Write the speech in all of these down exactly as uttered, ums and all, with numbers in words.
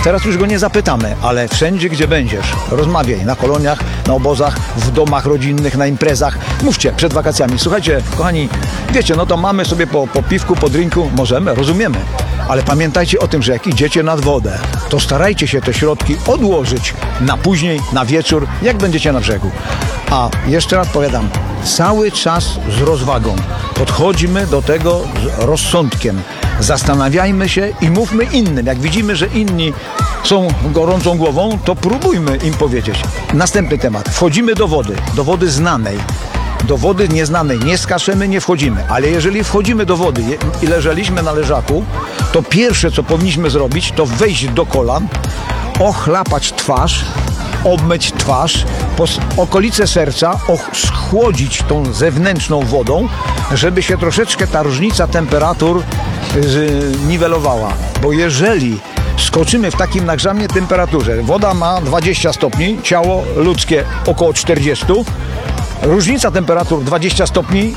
Teraz już go nie zapytamy, ale wszędzie, gdzie będziesz, rozmawiaj na koloniach, na obozach, w domach rodzinnych, na imprezach. Mówcie przed wakacjami. Słuchajcie, kochani, wiecie, no to mamy sobie po, po piwku, po drinku, możemy, rozumiemy. Ale pamiętajcie o tym, że jak idziecie nad wodę, to starajcie się te środki odłożyć na później, na wieczór, jak będziecie na brzegu. A jeszcze raz powiadam, cały czas z rozwagą. Podchodzimy do tego z rozsądkiem. Zastanawiajmy się i mówmy innym. Jak widzimy, że inni są gorącą głową, to próbujmy im powiedzieć. Następny temat. Wchodzimy do wody, do wody znanej. Do wody nieznanej nie skaszemy, nie wchodzimy. Ale jeżeli wchodzimy do wody i leżeliśmy na leżaku, to pierwsze, co powinniśmy zrobić, to wejść do kolan, ochlapać twarz, obmyć twarz, okolice serca, schłodzić tą zewnętrzną wodą, żeby się troszeczkę ta różnica temperatur zniwelowała. Bo jeżeli skoczymy w takim nagrzanie temperaturze, woda ma dwadzieścia stopni, ciało ludzkie około czterdzieści, różnica temperatur dwadzieścia stopni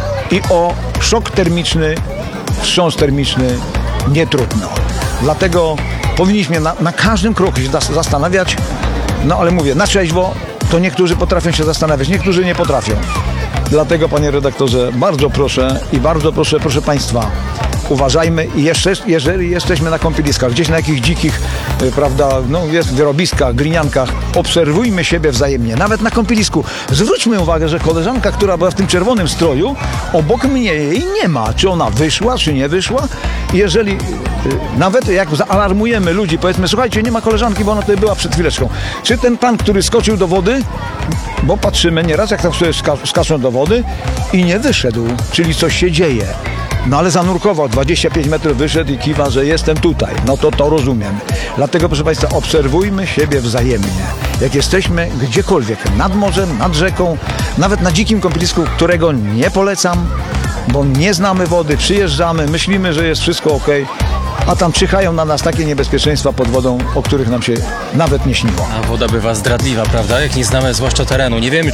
i o szok termiczny, wstrząs termiczny nie trudno. Dlatego powinniśmy na, na każdym kroku się zastanawiać, no ale mówię, na trzeźwo to niektórzy potrafią się zastanawiać, niektórzy nie potrafią. Dlatego, panie redaktorze, bardzo proszę i bardzo proszę, proszę państwa, uważajmy i jeszcze, jeżeli jesteśmy na kąpieliskach, gdzieś na jakichś dzikich, prawda, no jest wyrobiskach, gliniankach, obserwujmy siebie wzajemnie, nawet na kąpielisku. Zwróćmy uwagę, że koleżanka, która była w tym czerwonym stroju, obok mnie jej nie ma. Czy ona wyszła, czy nie wyszła? I jeżeli, nawet jak zaalarmujemy ludzi, powiedzmy, słuchajcie, nie ma koleżanki, bo ona tutaj była przed chwileczką. Czy ten pan, który skoczył do wody, bo patrzymy nieraz, jak tam sobie skaczą do wody i nie wyszedł, czyli coś się dzieje. No ale zanurkował, dwadzieścia pięć metrów wyszedł i kiwa, że jestem tutaj. No to to rozumiem. Dlatego, proszę państwa, obserwujmy siebie wzajemnie. Jak jesteśmy gdziekolwiek, nad morzem, nad rzeką, nawet na dzikim kąpielisku, którego nie polecam, bo nie znamy wody, przyjeżdżamy, myślimy, że jest wszystko ok, a tam czyhają na nas takie niebezpieczeństwa pod wodą, o których nam się nawet nie śniło. A woda bywa zdradliwa, prawda? Jak nie znamy zwłaszcza terenu. Nie wiemy,